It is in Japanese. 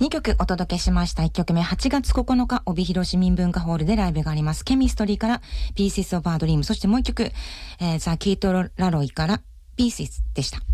2曲お届けしました。1曲目、8月9日、帯広市民文化ホールでライブがあります。ケミストリーから Pieces of a Dream。そしてもう1曲、ザ・キート・ラロイから Pieces でした。